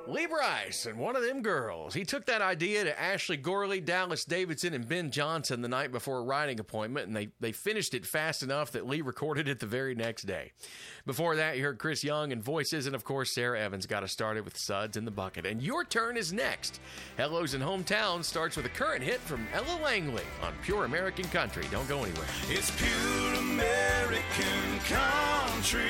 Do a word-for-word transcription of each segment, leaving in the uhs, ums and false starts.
Lee Brice and one of them girls. He took that idea to Ashley Gorley, Dallas Davidson, and Ben Johnson the night before a writing appointment, and they, they finished it fast enough that Lee recorded it the very next day. Before that, you heard Chris Young and Voices, and of course, Sarah Evans got us started with Suds in the Bucket. And your turn is next. Hellos in Hometown starts with a current hit from Ella Langley on Pure American Country. Don't go anywhere. It's Pure American Country.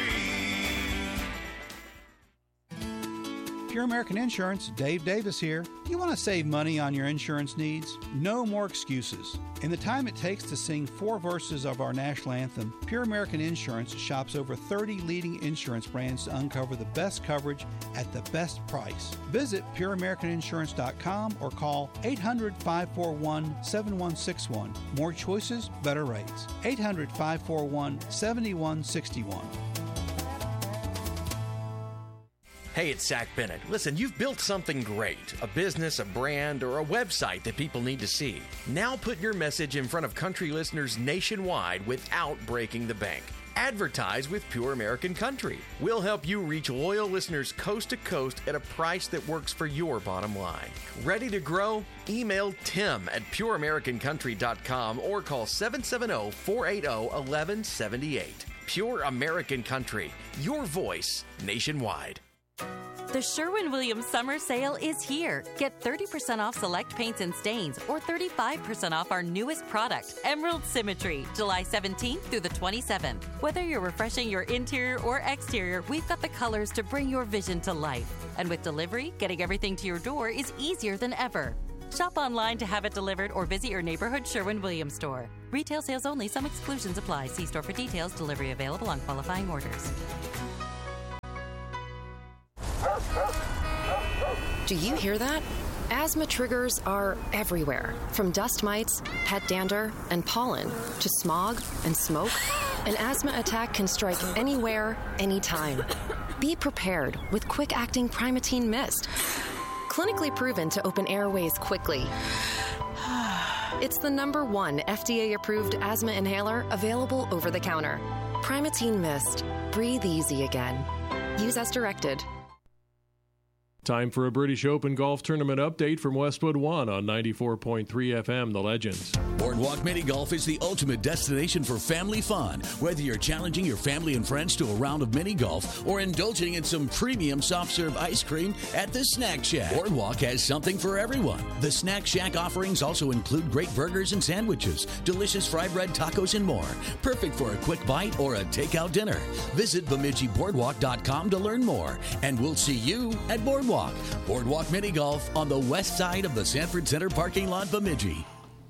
Pure American Insurance, Dave Davis here. You want to save money on your insurance needs? No more excuses. In the time it takes to sing four verses of our national anthem, Pure American Insurance shops over thirty leading insurance brands to uncover the best coverage at the best price. Visit pure american insurance dot com or call eight hundred, five four one, seven one six one. More choices, better rates. eight hundred, five four one, seven one six one. Hey, it's Zach Bennett. Listen, you've built something great, a business, a brand, or a website that people need to see. Now put your message in front of country listeners nationwide without breaking the bank. Advertise with Pure American Country. We'll help you reach loyal listeners coast to coast at a price that works for your bottom line. Ready to grow? Email Tim at pure american country dot com or call seven seven zero, four eight zero, one one seven eight. Pure American Country, your voice nationwide. The Sherwin-Williams Summer Sale is here. Get thirty percent off select paints and stains or thirty-five percent off our newest product, Emerald Symmetry, July seventeenth through the twenty-seventh. Whether you're refreshing your interior or exterior, we've got the colors to bring your vision to life. And with delivery, getting everything to your door is easier than ever. Shop online to have it delivered or visit your neighborhood Sherwin-Williams store. Retail sales only. Some exclusions apply. See store for details. Delivery available on qualifying orders. Do you hear that? Asthma triggers are everywhere, from dust mites, pet dander, and pollen, to smog and smoke. An asthma attack can strike anywhere, anytime. Be prepared with quick-acting Primatene Mist. Clinically proven to open airways quickly. It's the number one F D A-approved asthma inhaler available over the counter. Primatene Mist. Breathe easy again. Use as directed. Time for a British Open golf tournament update from Westwood One on ninety-four point three F M, The Legends. Boardwalk Mini Golf is the ultimate destination for family fun. Whether you're challenging your family and friends to a round of mini golf or indulging in some premium soft serve ice cream at the Snack Shack, Boardwalk has something for everyone. The Snack Shack offerings also include great burgers and sandwiches, delicious fry bread tacos, and more. Perfect for a quick bite or a takeout dinner. Visit Bemidji Boardwalk dot com to learn more, and we'll see you at Boardwalk. Boardwalk Mini Golf on the west side of the Sanford Center parking lot, Bemidji.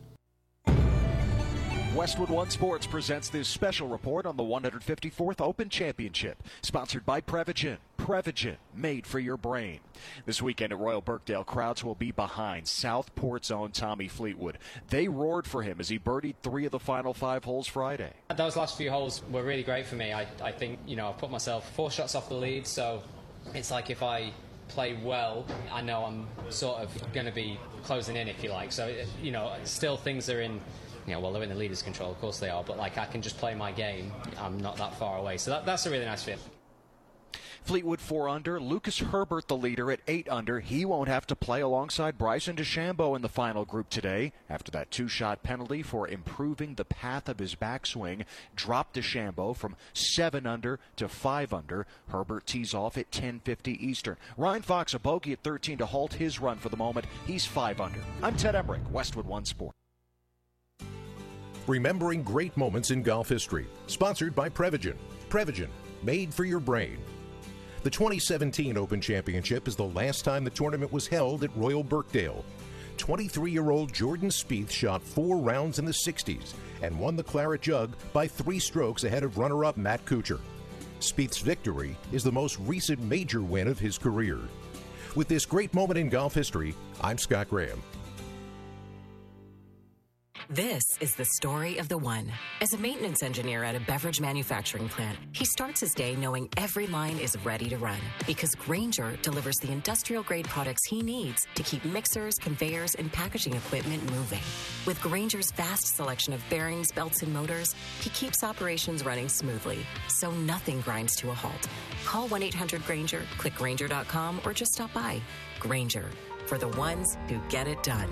Westwood One Sports presents this special report on the one hundred fifty-fourth Open Championship, sponsored by Prevagen. Prevagen, made for your brain. This weekend at Royal Birkdale, crowds will be behind Southport's own Tommy Fleetwood. They roared for him as he birdied three of the final five holes Friday. Those last few holes were really great for me. I, I think, you know, I've put myself four shots off the lead, so it's like if I play well, I know I'm sort of going to be closing in, if you like. So, you know, still things are in, you know, well, they're in the leader's control, of course they are, but like I can just play my game. I'm not that far away. So that, that's a really nice fit. Fleetwood four under, Lucas Herbert the leader at eight under. He won't have to play alongside Bryson DeChambeau in the final group today after that two-shot penalty for improving the path of his backswing. Dropped DeChambeau from seven under to five under. Herbert tees off at ten fifty Eastern. Ryan Fox a bogey at thirteen to halt his run for the moment. He's five under. I'm Ted Emmerich, Westwood One Sport. Remembering great moments in golf history. Sponsored by Prevagen. Prevagen, made for your brain. The twenty seventeen Open Championship is the last time the tournament was held at Royal Birkdale. twenty-three-year-old Jordan Spieth shot four rounds in the sixties and won the Claret Jug by three strokes ahead of runner-up Matt Kuchar. Spieth's victory is the most recent major win of his career. With this great moment in golf history, I'm Scott Graham. This is the story of the one. As a maintenance engineer at a beverage manufacturing plant, he starts his day knowing every line is ready to run because Grainger delivers the industrial-grade products he needs to keep mixers, conveyors, and packaging equipment moving. With Grainger's vast selection of bearings, belts, and motors, he keeps operations running smoothly, so nothing grinds to a halt. Call one eight hundred Grainger, click Grainger dot com, or just stop by. Grainger, for the ones who get it done.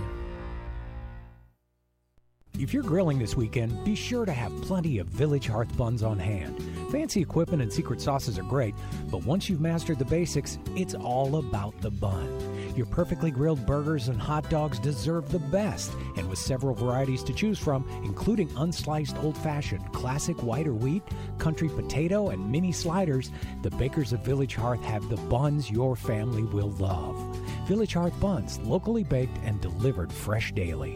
If you're grilling this weekend, be sure to have plenty of Village Hearth buns on hand. Fancy equipment and secret sauces are great, but once you've mastered the basics, it's all about the bun. Your perfectly grilled burgers and hot dogs deserve the best, and with several varieties to choose from, including unsliced old-fashioned, classic white or wheat, country potato, and mini sliders, the bakers of Village Hearth have the buns your family will love. Village Hearth buns, locally baked and delivered fresh daily.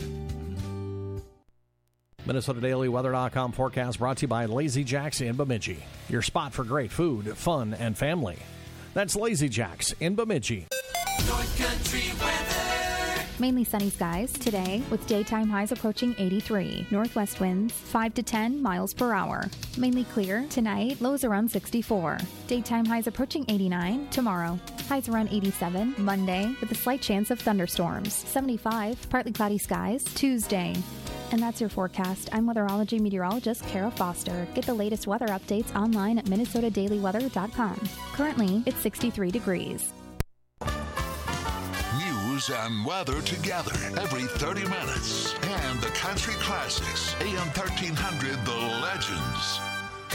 Minnesota Daily Weather dot com forecast brought to you by Lazy Jack's in Bemidji. Your spot for great food, fun, and family. That's Lazy Jack's in Bemidji. North Country weather. Mainly sunny skies today with daytime highs approaching eighty-three. Northwest winds five to ten miles per hour. Mainly clear tonight, lows around sixty-four. Daytime highs approaching eighty-nine tomorrow. Highs around eighty-seven Monday with a slight chance of thunderstorms. seventy-five, partly cloudy skies Tuesday. And that's your forecast. I'm weatherology meteorologist Kara Foster. Get the latest weather updates online at Minnesota Daily Weather dot com. Currently, it's sixty-three degrees. News and weather together every thirty minutes. And the country classics, A M thirteen hundred, The Legends.